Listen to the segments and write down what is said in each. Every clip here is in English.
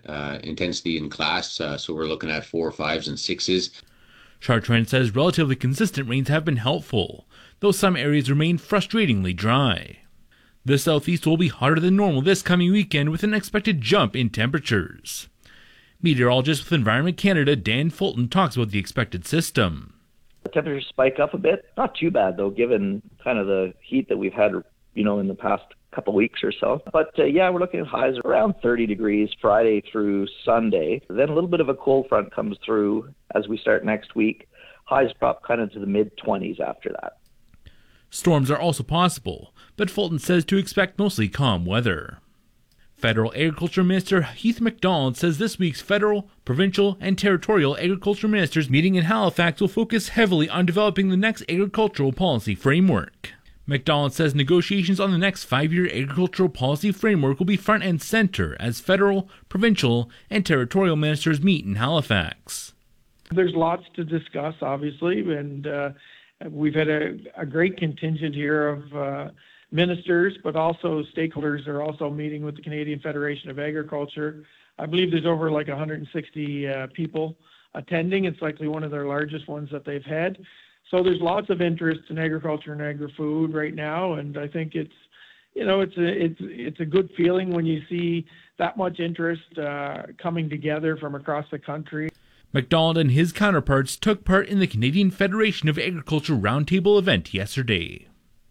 intensity in class. So we're looking at 4, 5s, and 6s. Chartrand says relatively consistent rains have been helpful, though some areas remain frustratingly dry. The southeast will be hotter than normal this coming weekend with an expected jump in temperatures. Meteorologist with Environment Canada Dan Fulton talks about the expected system. The temperatures spike up a bit. Not too bad, though, given kind of the heat that we've had, in the past couple weeks or so. But we're looking at highs around 30 degrees Friday through Sunday. Then a little bit of a cold front comes through as we start next week. Highs drop kind of to the mid-20s after that. Storms are also possible, but Fulton says to expect mostly calm weather. Federal Agriculture Minister Heath MacDonald says this week's federal, provincial, and territorial agriculture ministers meeting in Halifax will focus heavily on developing the next agricultural policy framework. MacDonald says negotiations on the next 5-year agricultural policy framework will be front and center as federal, provincial, and territorial ministers meet in Halifax. There's lots to discuss, obviously, and we've had a great contingent here of ministers, but also stakeholders are also meeting with the Canadian Federation of Agriculture. I believe there's over 160 people attending. It's likely one of their largest ones that they've had. So there's lots of interest in agriculture and agri-food right now, and I think it's a good feeling when you see that much interest coming together from across the country. MacDonald and his counterparts took part in the Canadian Federation of Agriculture Roundtable event yesterday.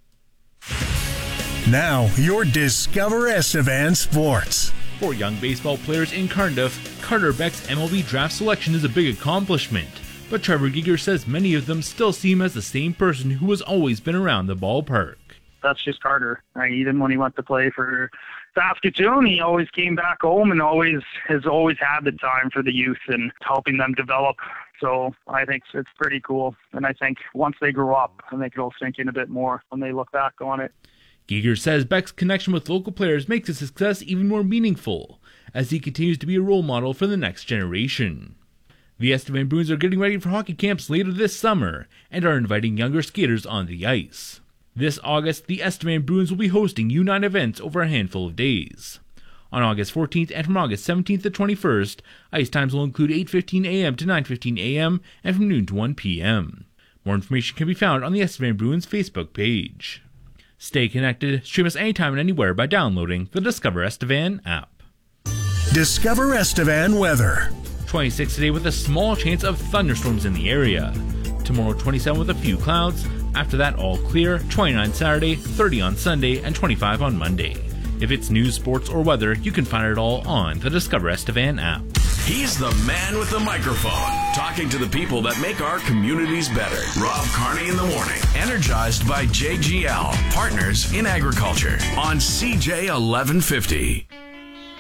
Now, your Discover Estevan Sports. For young baseball players in Cardiff, Carter Beck's MLB draft selection is a big accomplishment, but Trevor Giger says many of them still see him as the same person who has always been around the ballpark. That's just Carter. Even when he went to play for Saskatoon, he always came back home and has always had the time for the youth and helping them develop. So I think it's pretty cool. And I think once they grow up, I think it'll sink in a bit more when they look back on it. Giger says Beck's connection with local players makes his success even more meaningful, as he continues to be a role model for the next generation. The Estevan Bruins are getting ready for hockey camps later this summer and are inviting younger skaters on the ice. This August, the Estevan Bruins will be hosting U9 events over a handful of days. On August 14th and from August 17th to 21st, ice times will include 8:15 a.m. to 9:15 a.m. and from noon to 1 p.m. More information can be found on the Estevan Bruins Facebook page. Stay connected, stream us anytime and anywhere by downloading the Discover Estevan app. Discover Estevan weather. 26 today with a small chance of thunderstorms in the area. Tomorrow 27 with a few clouds. After that all clear, 29 Saturday, 30 on Sunday, and 25 on Monday. If it's news, sports, or weather, you can find it all on the Discover Estevan app. He's the man with the microphone, talking to the people that make our communities better. Rob Carney in the morning, energized by JGL, partners in agriculture, on CJ 1150.